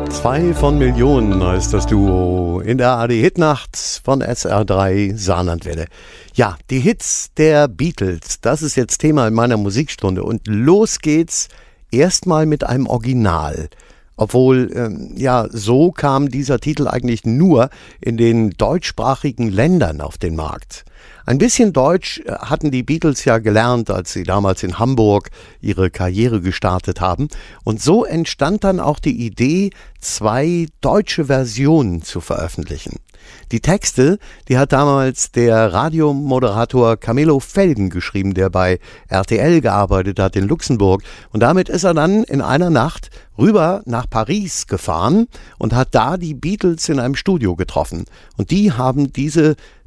Zwei von Millionen heißt das Duo in der ARD-Hitnacht von SR3 Saarlandwelle. Ja, die Hits der Beatles, das ist jetzt Thema in meiner Musikstunde. Und los geht's erstmal mit einem Original. Obwohl, so kam dieser Titel eigentlich nur in den deutschsprachigen Ländern auf den Markt. Ein bisschen Deutsch hatten die Beatles ja gelernt, als sie damals in Hamburg ihre Karriere gestartet haben. Und so entstand dann auch die Idee, 2 deutsche Versionen zu veröffentlichen. Die Texte, die hat damals der Radiomoderator Camillo Felgen geschrieben, der bei RTL gearbeitet hat in Luxemburg. Und damit ist er dann in einer Nacht rüber nach Paris gefahren und hat da die Beatles in einem Studio getroffen. Und die haben diese